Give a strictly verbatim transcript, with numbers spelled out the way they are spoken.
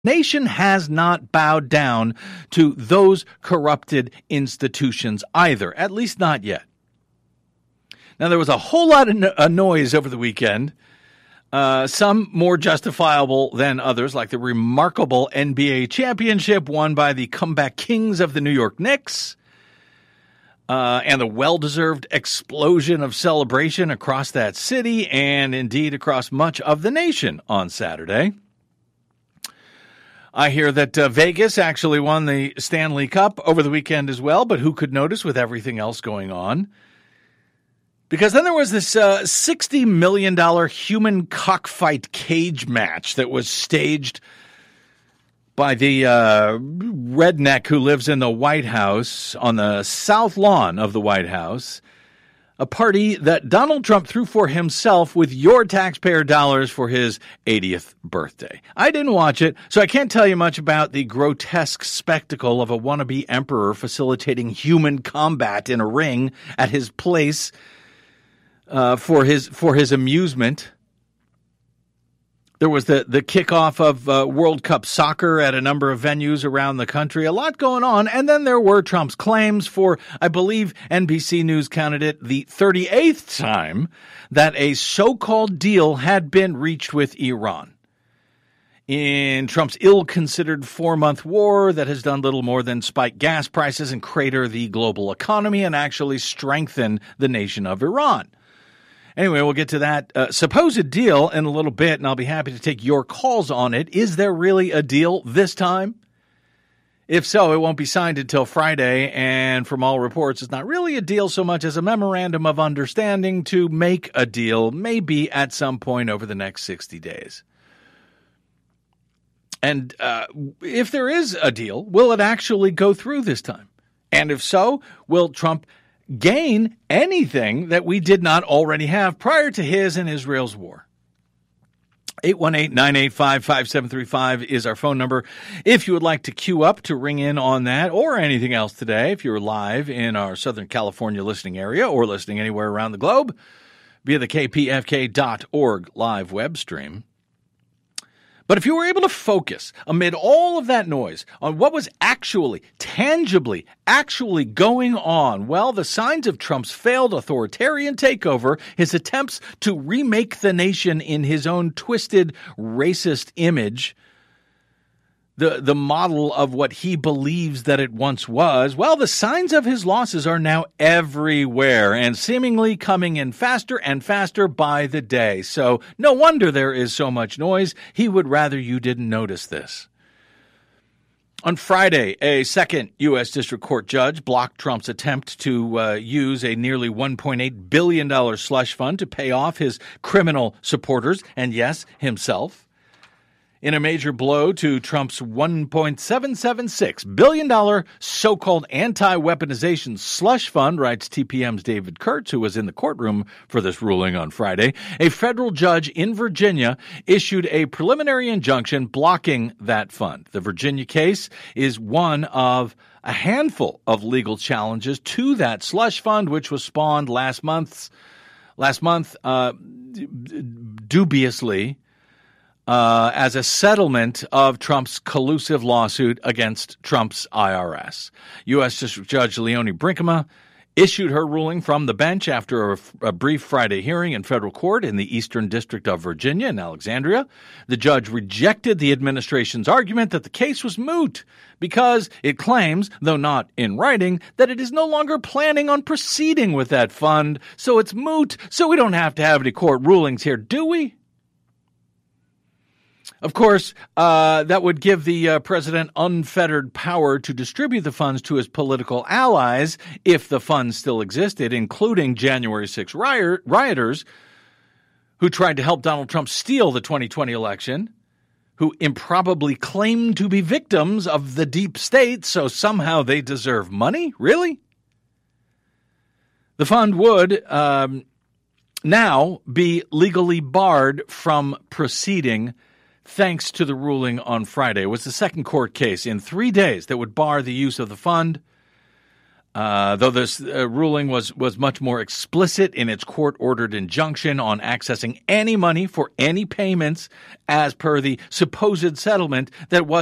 nation has not bowed down to those corrupted institutions either, at least not yet. Now, there was a whole lot of no- uh, noise over the weekend, uh, some more justifiable than others, like the remarkable N B A championship won by the comeback kings of the New York Knicks, uh, and the well-deserved explosion of celebration across that city and indeed across much of the nation on Saturday. I hear that uh, Vegas actually won the Stanley Cup over the weekend as well, but who could notice with everything else going on? Because then there was this uh, sixty million dollars human cockfight cage match that was staged by the uh, redneck who lives in the White House on the south lawn of the White House. A party that Donald Trump threw for himself with your taxpayer dollars for his eightieth birthday. I didn't watch it, so I can't tell you much about the grotesque spectacle of a wannabe emperor facilitating human combat in a ring at his place uh, for his for his amusement. There was the, the kickoff of uh, World Cup soccer at a number of venues around the country. A lot going on. And then there were Trump's claims for, I believe, N B C News counted it the thirty-eighth time that a so-called deal had been reached with Iran. In Trump's ill-considered four-month war that has done little more than spike gas prices and crater the global economy and actually strengthen the nation of Iran. Anyway, we'll get to that uh, supposed deal in a little bit, and I'll be happy to take your calls on it. Is there really a deal this time? If so, it won't be signed until Friday, and from all reports, it's not really a deal so much as a memorandum of understanding to make a deal, maybe at some point over the next sixty days. And uh, if there is a deal, will it actually go through this time? And if so, will Trump gain anything that we did not already have prior to his and Israel's war? eight one eight, nine eight five, five seven three five is our phone number. If you would like to queue up to ring in on that or anything else today, if you're live in our Southern California listening area or listening anywhere around the globe via the K P F K dot org live web stream. But if you were able to focus amid all of that noise on what was actually, tangibly, actually going on, well, the signs of Trump's failed authoritarian takeover, his attempts to remake the nation in his own twisted, racist image, the, the model of what he believes that it once was, well, the signs of his losses are now everywhere and seemingly coming in faster and faster by the day. So no wonder there is so much noise. He would rather you didn't notice this. On Friday, a second U S District Court judge blocked Trump's attempt to uh, use a nearly one point eight billion dollars slush fund to pay off his criminal supporters and, yes, himself. In a major blow to Trump's one point seven seven six billion dollars so-called anti-weaponization slush fund, writes T P M's David Kurtz, who was in the courtroom for this ruling on Friday, a federal judge in Virginia issued a preliminary injunction blocking that fund. The Virginia case is one of a handful of legal challenges to that slush fund, which was spawned last month's, last month uh, dubiously, Uh, as a settlement of Trump's collusive lawsuit against Trump's I R S. U S District Judge Leonie Brinkema issued her ruling from the bench after a, a brief Friday hearing in federal court in the Eastern District of Virginia in Alexandria. The judge rejected the administration's argument that the case was moot because it claims, though not in writing, that it is no longer planning on proceeding with that fund. So it's moot, so we don't have to have any court rulings here, do we? Of course, uh, that would give the uh, president unfettered power to distribute the funds to his political allies if the funds still existed, including January sixth riot- rioters who tried to help Donald Trump steal the twenty twenty election, who improbably claimed to be victims of the deep state, so somehow they deserve money? Really? The fund would um, now be legally barred from proceeding thanks to the ruling on Friday. It was the second court case in three days that would bar the use of the fund Uh, though this uh, ruling was, was much more explicit in its court-ordered injunction on accessing any money for any payments as per the supposed settlement that was